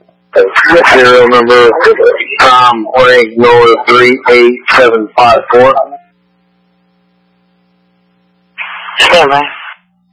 Serial number Tom Frank Noah 38754. Stand by.